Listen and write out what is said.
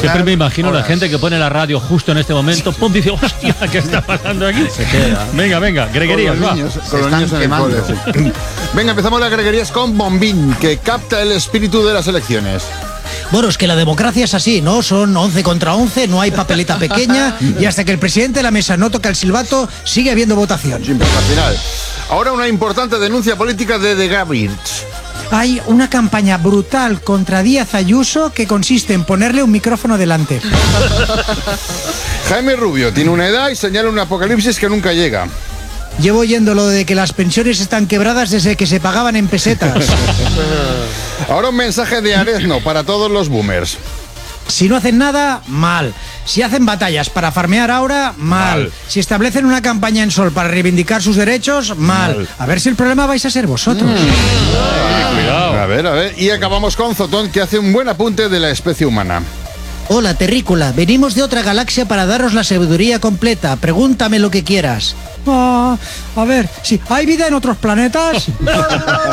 Siempre me imagino la gente que pone la radio justo en este momento, pum, dice, hostia, ¿qué está pasando aquí? Se queda. Venga, greguerías, va. Con los niños en el cole, sí. Venga, empezamos las greguerías con Bombín, que capta el espíritu de las elecciones. Bueno, es que la democracia es así, ¿no? Son 11 contra 11, no hay papeleta pequeña y hasta que el presidente de la mesa no toca el silbato, sigue habiendo votación. Siempre hasta el final. Ahora una importante denuncia política de The Gabriels. Hay una campaña brutal contra Díaz Ayuso que consiste en ponerle un micrófono delante. Jaime Rubio tiene una edad y señala un apocalipsis que nunca llega. Llevo oyendo lo de que las pensiones están quebradas desde que se pagaban en pesetas. Ahora un mensaje de Arezno para todos los boomers. Si no hacen nada, mal. Si hacen batallas para farmear ahora, mal. Si establecen una campaña en Sol para reivindicar sus derechos, mal. A ver si el problema vais a ser vosotros. Cuidado. A ver. Y acabamos con Zotón, que hace un buen apunte de la especie humana. Hola, terrícola. Venimos de otra galaxia para daros la sabiduría completa. Pregúntame lo que quieras. A ver, si hay vida en otros planetas.